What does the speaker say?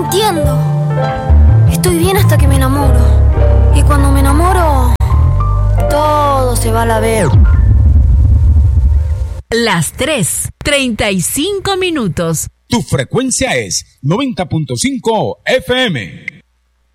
entiendo. Estoy bien hasta que me enamoro. Y cuando me enamoro, todo se va a la vez. Las 3:35. Tu frecuencia es 90.5 FM.